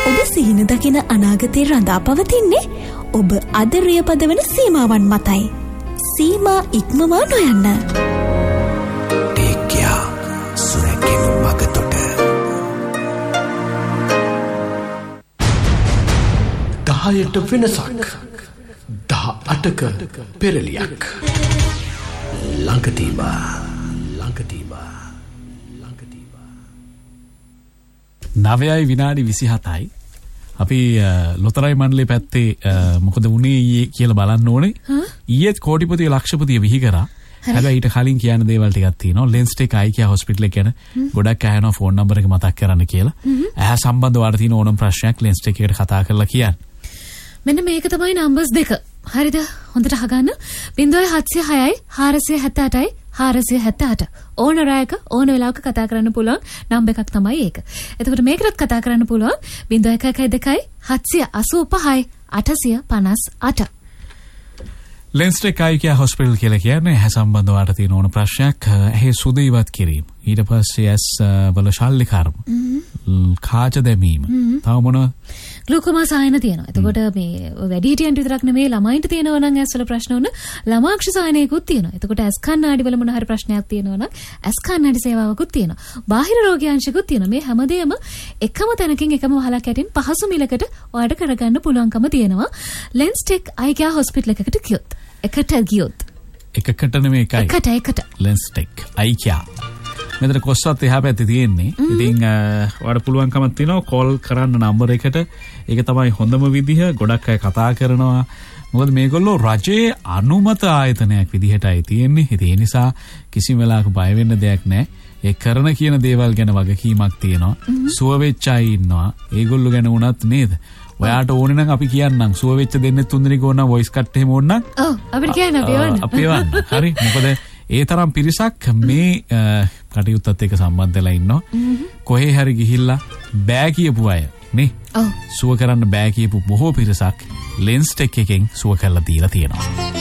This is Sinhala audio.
ඔබ සිහින දකින අනාගතේ රඳා පවතින්නේ ඔබ අදරිය පදවන සීමාවන් මතයි. සීමා ඉක්මවා නොයන්න. ටේක්යා සුරැකෙන මගතොට 10ට වෙනසක් 18ක පෙරලියක් ලංකදීපා 9:27යි අපි ලොතරයි මණ්ඩලේ පැත්තේ මොකද වුණේ ඊයේ කියලා බලන්න ඕනේ. ඊයේත් කෝටිපති ලක්ෂපතිය විහි කරා. හැබැයි ඊට කලින් කියන දේවල් ටිකක් තියෙනවා. ලෙන්ස්ටෙක් අයිකියා හොස්පිටල් එක ගැන ගොඩක් අහනවා ෆෝන් නම්බර් එක මතක් කරන්න කියලා. ඇහැ සම්බන්ධව වඩ තියෙන ඕනම ප්‍රශ්නයක් ලෙන්ස්ටෙක් එකට කතා කරලා කියන්න. මෙන්න මේක තමයි නම්බර්ස් දෙක. හරිද? හොඳට අහගන්න. 0706යි 478යි 478. ඕන රායක ඕන වෙලාවක කතා කරන්න පුළුවන් නම්බර් එකක් තමයි ඒක. එතකොට මේකටත් කතා කරන්න පුළුවන් 0112යි 785යි 858. ලෙන්ස්ටෙක් අයිකියා හොස්පිටල් කියලා කියන්නේ ඇහැ සම්බන්ධව වඩ තියෙන ඕන ප්‍රශ්නයක් ඇහි සුද ඉවත් කිරීම. ඊට පස්සේ ඇස් වල ශල්‍ය කර්ම. කාච දැමීම. තව මොනවද? ග්ලූකෝමා සායන තියෙනවා. එතකොට මේ වැඩිහිටියන්ට විතරක් නෙමෙයි ළමයින්ට තියෙනවා නම් ඇස් වල ප්‍රශ්න වුණ ළමාක්ෂ සායනයකුත් තියෙනවා. එතකොට ඇස් කණ්ණාඩි වල මොන හරි ප්‍රශ්නයක් තියෙනවා නම් ඇස් කණ්ණාඩි සේවාවකුත් තියෙනවා. බාහිර රෝග්‍යාංශිකුත් තියෙනවා. මේ හැමදේම එකම තැනකින් එකම වහලක් යටින් පහසු මිලකට ඔයාලට කරගන්න පුළුවන්කම තියෙනවා. ලෙන්ස්ටෙක් අයිකියා හොස්පිටල් එකකට ගියොත්. එකට නෙමෙයි එකයි. එකට. ලෙන්ස්ටෙක් අයිකියා. මෙතන කොස්සත් එහා පැත්තේ තියෙන්නේ. ඉතින් ඔයාලට පුළුවන්කමක් තියෙනවා කෝල් කරන්න නම්බර් එකට. ඒක තමයි හොඳම විදිහ. ගොඩක් අය කතා කරනවා. මොකද මේගොල්ලෝ රජයේ අනුමත ආයතනයක් විදිහටයි තියෙන්නේ. ඉතින් ඒ නිසා කිසිම වෙලාවක බය වෙන්න දෙයක් නැහැ. ඒ කරන කියන දේවල් ගැන වගකීමක් තියෙනවා. සුව වෙච්ච අය ඉන්නවා. ඒගොල්ලෝ ගැන වුණත් නේද? ඔයාට ඕනේ නම් අපි කියන්නම් සුව වෙච්ච දෙන්නෙක් තුන් දෙනෙක් ඕන නම් වොයිස් කට් එහෙම ඕන නම් අපිට කියන්න අපි යවන්න. හරි. මොකද ඒ තරම් පිරිසක් මේ කටයුත්තත් එක්ක සම්බන්ධ වෙලා ඉන්නවා. කොහේ හරි ගිහිල්ලා බෑ කියපු අය නේ. සුව කරන්න බෑ කියපු බොහෝ පිරිසක් ලෙන්ස්ටෙක් එකෙන් සුව කරලා දීලා තියෙනවා.